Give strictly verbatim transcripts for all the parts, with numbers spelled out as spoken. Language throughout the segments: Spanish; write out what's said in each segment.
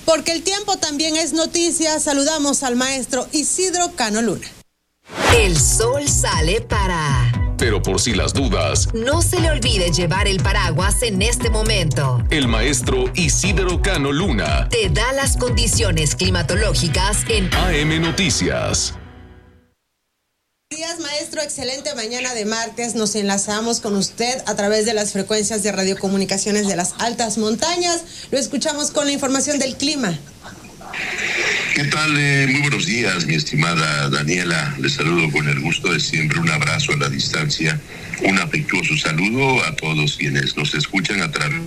Porque el tiempo también es noticia. Saludamos al maestro Isidro Cano Luna. El sol sale para... Pero por si las dudas, no se le olvide llevar el paraguas en este momento. El maestro Isidro Cano Luna te da las condiciones climatológicas en A M Noticias. Buenos días, maestro. Excelente mañana de martes. Nos enlazamos con usted a través de las frecuencias de radiocomunicaciones de las altas montañas. Lo escuchamos con la información del clima. ¿Qué tal? Eh, muy buenos días, mi estimada Daniela. Les saludo con el gusto de siempre. Un abrazo a la distancia. Un afectuoso saludo a todos quienes nos escuchan a través.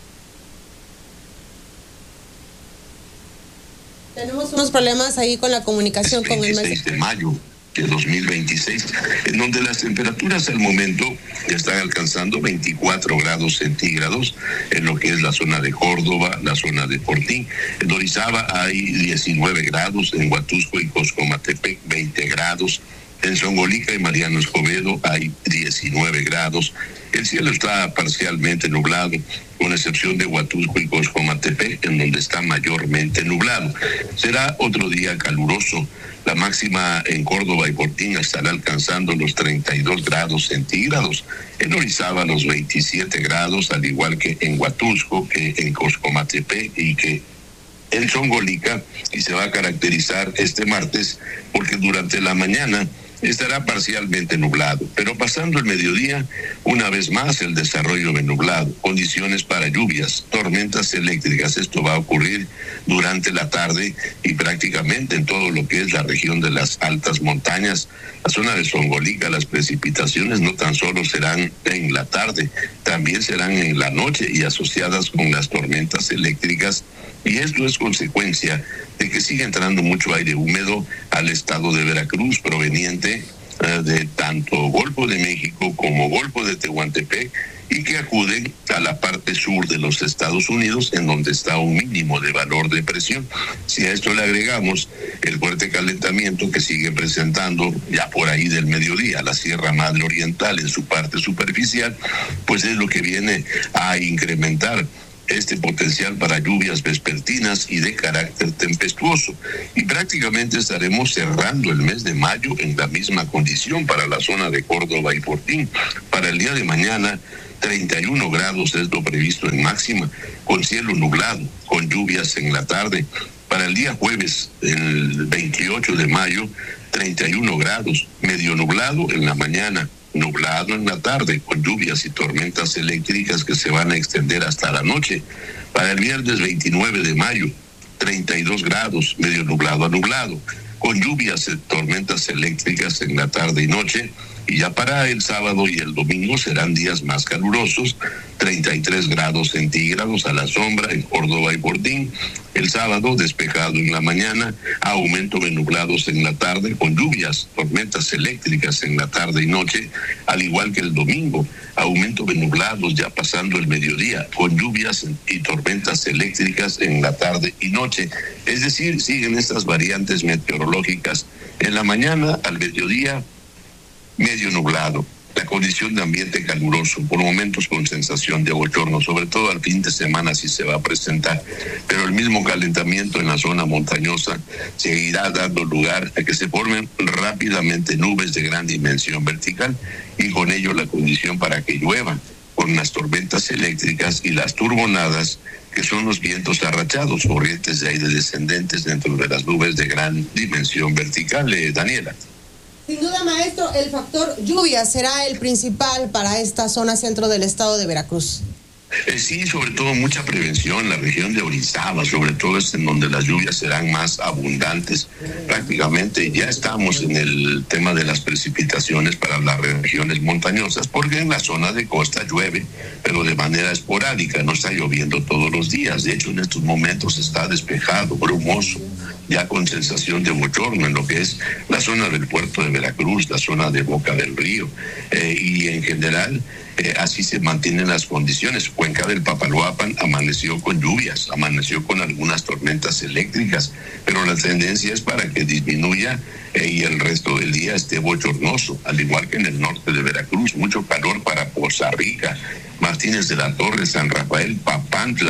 Tenemos unos problemas ahí con la comunicación con el veintiséis de mayo de dos mil veintiséis, en donde las temperaturas al momento ya están alcanzando veinticuatro grados centígrados en lo que es la zona de Córdoba, la zona de Fortín. En Orizaba hay diecinueve grados, en Huatusco y Coscomatepec veinte grados, en Zongolica y Mariano Escobedo hay diecinueve grados. El cielo está parcialmente nublado, con excepción de Huatusco y Coscomatepec, en donde está mayormente nublado. Será otro día caluroso. La máxima en Córdoba y Fortín estará alcanzando los treinta y dos grados centígrados. En Orizaba los veintisiete grados, al igual que en Huatusco, que en Coscomatepec y que en Zongolica, y se va a caracterizar este martes porque durante la mañana estará parcialmente nublado, pero pasando el mediodía, una vez más el desarrollo de nublado, condiciones para lluvias, tormentas eléctricas. Esto va a ocurrir durante la tarde y prácticamente en todo lo que es la región de las altas montañas. La zona de Zongolica, las precipitaciones no tan solo serán en la tarde, también serán en la noche y asociadas con las tormentas eléctricas. Y esto es consecuencia de que sigue entrando mucho aire húmedo al estado de Veracruz, proveniente eh, de tanto Golfo de México como Golfo de Tehuantepec, y que acuden a la parte sur de los Estados Unidos, en donde está un mínimo de valor de presión. Si a esto le agregamos el fuerte calentamiento que sigue presentando ya por ahí del mediodía la Sierra Madre Oriental en su parte superficial, pues es lo que viene a incrementar este potencial para lluvias vespertinas y de carácter tempestuoso. Y prácticamente estaremos cerrando el mes de mayo en la misma condición para la zona de Córdoba y Fortín. Para el día de mañana, treinta y uno grados es lo previsto en máxima, con cielo nublado, con lluvias en la tarde. Para el día jueves, el veintiocho de mayo, treinta y uno grados, medio nublado en la mañana, nublado en la tarde, con lluvias y tormentas eléctricas que se van a extender hasta la noche. Para el viernes veintinueve de mayo, treinta y dos grados, medio nublado a nublado, con lluvias y tormentas eléctricas en la tarde y noche. Y ya para el sábado y el domingo serán días más calurosos, treinta y tres grados centígrados a la sombra en Córdoba y Fortín. El sábado despejado en la mañana, aumento de nublados en la tarde, con lluvias, tormentas eléctricas en la tarde y noche, al igual que el domingo, aumento de nublados ya pasando el mediodía, con lluvias y tormentas eléctricas en la tarde y noche. Es decir, siguen estas variantes meteorológicas. En la mañana, al mediodía, medio nublado, la condición de ambiente caluroso, por momentos con sensación de bochorno, sobre todo al fin de semana sí se va a presentar, pero el mismo calentamiento en la zona montañosa seguirá dando lugar a que se formen rápidamente nubes de gran dimensión vertical y con ello la condición para que llueva, con las tormentas eléctricas y las turbonadas, que son los vientos arrachados, corrientes de aire descendentes dentro de las nubes de gran dimensión vertical. Eh, Daniela. Sin duda, maestro, el factor lluvia será el principal para esta zona centro del estado de Veracruz. Eh, sí, sobre todo mucha prevención. La región de Orizaba, sobre todo, es en donde las lluvias serán más abundantes. Prácticamente ya estamos en el tema de las precipitaciones para las regiones montañosas, porque en la zona de costa llueve, pero de manera esporádica, no está lloviendo todos los días. De hecho, en estos momentos está despejado, brumoso, ya con sensación de bochorno en lo que es la zona del puerto de Veracruz, la zona de Boca del Río, eh, y en general eh, así se mantienen las condiciones. Cuenca del Papaloapan amaneció con lluvias, amaneció con algunas tormentas eléctricas, pero la tendencia es para que disminuya eh, y el resto del día esté bochornoso, al igual que en el norte de Veracruz. Mucho calor para Poza Rica, Martínez de la Torre, San Rafael, Papantla,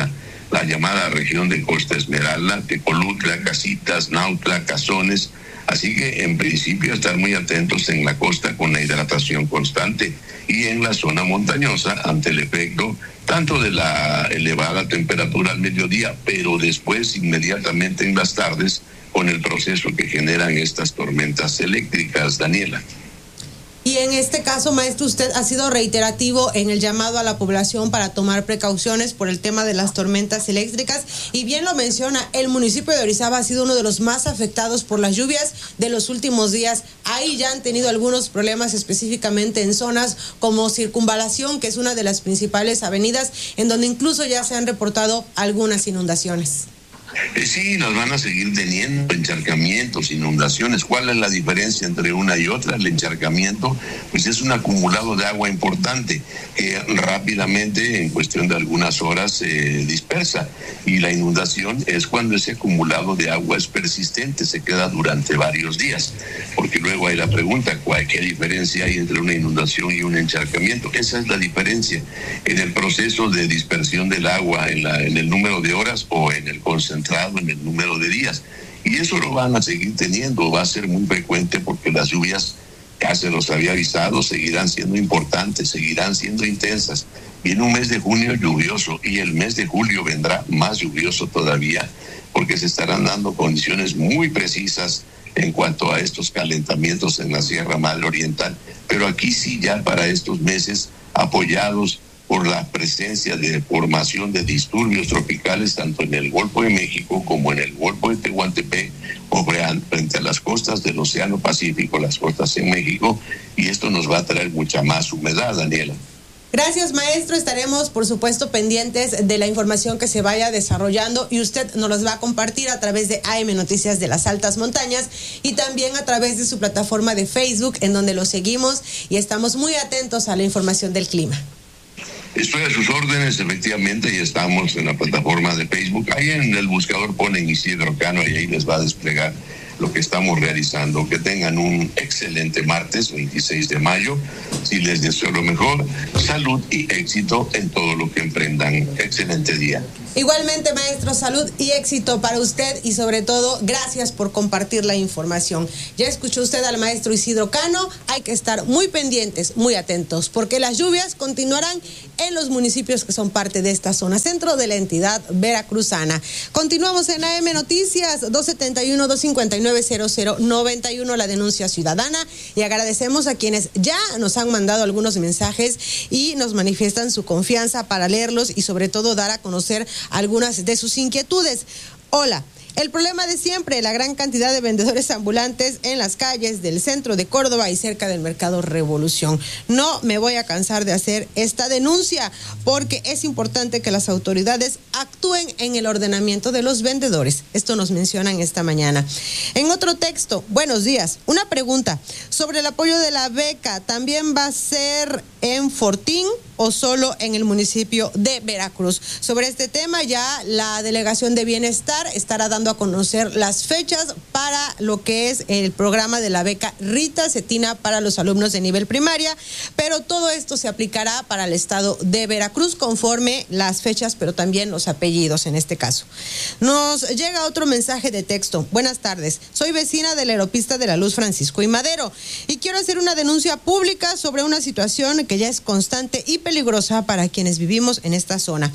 la llamada región de Costa Esmeralda, Tecolutla, Casitas, Nautla, Cazones. Así que en principio estar muy atentos en la costa con la hidratación constante y en la zona montañosa ante el efecto tanto de la elevada temperatura al mediodía, pero después inmediatamente en las tardes con el proceso que generan estas tormentas eléctricas, Daniela. Y en este caso, maestro, usted ha sido reiterativo en el llamado a la población para tomar precauciones por el tema de las tormentas eléctricas. Y bien lo menciona, el municipio de Orizaba ha sido uno de los más afectados por las lluvias de los últimos días. Ahí ya han tenido algunos problemas específicamente en zonas como Circunvalación, que es una de las principales avenidas, en donde incluso ya se han reportado algunas inundaciones. Eh, sí, las van a seguir teniendo, encharcamientos, inundaciones. ¿Cuál es la diferencia entre una y otra? El encharcamiento, pues es un acumulado de agua importante que rápidamente, en cuestión de algunas horas, se eh, dispersa. Y la inundación es cuando ese acumulado de agua es persistente, se queda durante varios días. Porque luego hay la pregunta, ¿cuál, ¿qué diferencia hay entre una inundación y un encharcamiento? Esa es la diferencia en el proceso de dispersión del agua, en, la, en el número de horas o en el concentrado, en el número de días. Y eso lo van a seguir teniendo, va a ser muy frecuente porque las lluvias, ya se los había avisado, seguirán siendo importantes, seguirán siendo intensas. Viene un mes de junio lluvioso y el mes de julio vendrá más lluvioso todavía porque se estarán dando condiciones muy precisas en cuanto a estos calentamientos en la Sierra Madre Oriental. Pero aquí sí, ya para estos meses, apoyados por la presencia de formación de disturbios tropicales tanto en el Golfo de México como en el Golfo de Tehuantepec o frente a las costas del Océano Pacífico, las costas en México, y esto nos va a traer mucha más humedad, Daniela. Gracias, maestro. Estaremos, por supuesto, pendientes de la información que se vaya desarrollando y usted nos las va a compartir a través de A M Noticias de las Altas Montañas y también a través de su plataforma de Facebook, en donde lo seguimos y estamos muy atentos a la información del clima. Estoy a sus órdenes, efectivamente, y estamos en la plataforma de Facebook. Ahí en el buscador ponen Isidro Cano y ahí les va a desplegar lo que estamos realizando. Que tengan un excelente martes, veintiséis de mayo. Si les deseo lo mejor, salud y éxito en todo lo que emprendan. Excelente día. Igualmente, maestro, salud y éxito para usted y sobre todo, gracias por compartir la información. Ya escuchó usted al maestro Isidro Cano, hay que estar muy pendientes, muy atentos, porque las lluvias continuarán en los municipios que son parte de esta zona centro de la entidad veracruzana. Continuamos en A M Noticias, dos setenta y uno, dos cincuenta y nueve, cero cero noventa y uno, la denuncia ciudadana, y agradecemos a quienes ya nos han mandado algunos mensajes y nos manifiestan su confianza para leerlos y sobre todo dar a conocer algunas de sus inquietudes. Hola. El problema de siempre, la gran cantidad de vendedores ambulantes en las calles del centro de Córdoba y cerca del Mercado Revolución. No me voy a cansar de hacer esta denuncia porque es importante que las autoridades actúen en el ordenamiento de los vendedores. Esto nos mencionan esta mañana. En otro texto, buenos días. Una pregunta sobre el apoyo de la beca. ¿También va a ser en Fortín o solo en el municipio de Veracruz? Sobre este tema ya la Delegación de Bienestar estará dando a conocer las fechas para lo que es el programa de la beca Rita Cetina para los alumnos de nivel primaria, pero todo esto se aplicará para el estado de Veracruz conforme las fechas, pero también los apellidos en este caso. Nos llega otro mensaje de texto. Buenas tardes, soy vecina de la Aeropista de la Luz Francisco y Madero y quiero hacer una denuncia pública sobre una situación que ya es constante y peligrosa para quienes vivimos en esta zona.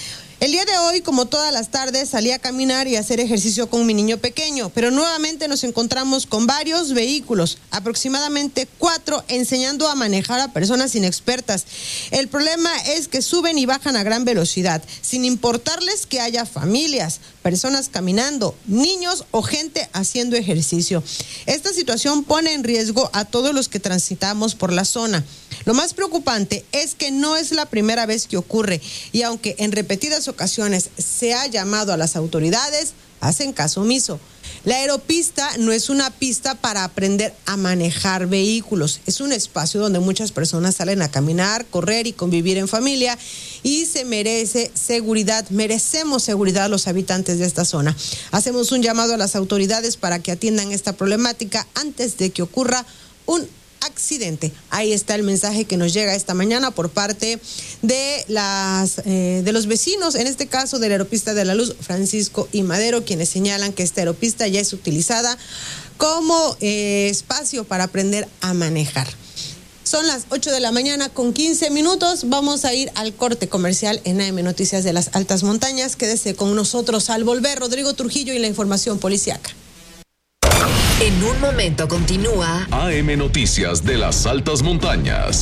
El día de hoy, como todas las tardes, salí a caminar y a hacer ejercicio con mi niño pequeño, pero nuevamente nos encontramos con varios vehículos, aproximadamente cuatro, enseñando a manejar a personas inexpertas. El problema es que suben y bajan a gran velocidad, sin importarles que haya familias, personas caminando, niños o gente haciendo ejercicio. Esta situación pone en riesgo a todos los que transitamos por la zona. Lo más preocupante es que no es la primera vez que ocurre y aunque en repetidas ocasiones se ha llamado a las autoridades, hacen caso omiso. La aeropista no es una pista para aprender a manejar vehículos, es un espacio donde muchas personas salen a caminar, correr y convivir en familia y se merece seguridad, merecemos seguridad los habitantes de esta zona. Hacemos un llamado a las autoridades para que atiendan esta problemática antes de que ocurra un accidente. Ahí está el mensaje que nos llega esta mañana por parte de las eh, de los vecinos, en este caso de la Aeropista de la Luz, Francisco y Madero, quienes señalan que esta aeropista ya es utilizada como eh, espacio para aprender a manejar. Son las ocho de la mañana con quince minutos. Vamos a ir al corte comercial en A M Noticias de las Altas Montañas. Quédese con nosotros al volver. Rodrigo Trujillo y la información policiaca. En un momento continúa A M Noticias de las Altas Montañas.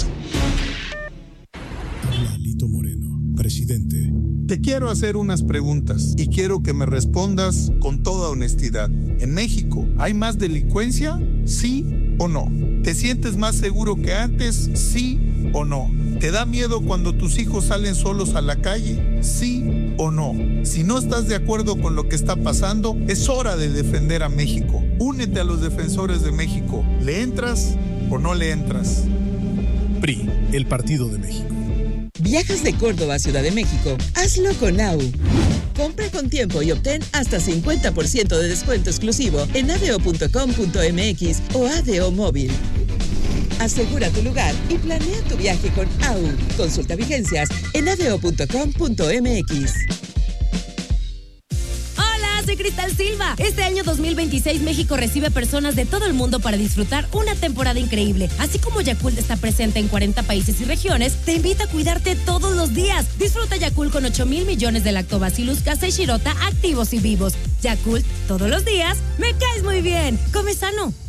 Lito Moreno, presidente. Te quiero hacer unas preguntas y quiero que me respondas con toda honestidad. ¿En México hay más delincuencia? ¿Sí o no? ¿Te sientes más seguro que antes? ¿Sí o no? ¿Te da miedo cuando tus hijos salen solos a la calle? ¿Sí o no? Si no estás de acuerdo con lo que está pasando, es hora de defender a México. Únete a los defensores de México. ¿Le entras o no le entras? P R I, el Partido de México. ¿Viajas de Córdoba a Ciudad de México? Hazlo con A U. Compra con tiempo y obtén hasta cincuenta por ciento de descuento exclusivo en adeo punto com punto m x o Adeo Móvil. Asegura tu lugar y planea tu viaje con A U. Consulta vigencias en adeo punto com punto m x. Soy Cristal Silva. Este año dos mil veintiséis México recibe personas de todo el mundo para disfrutar una temporada increíble. Así como Yakult está presente en cuarenta países y regiones, te invita a cuidarte todos los días. Disfruta Yakult con ocho mil millones de lactobacillus casei shirota activos y vivos. Yakult, todos los días, me caes muy bien. Come sano.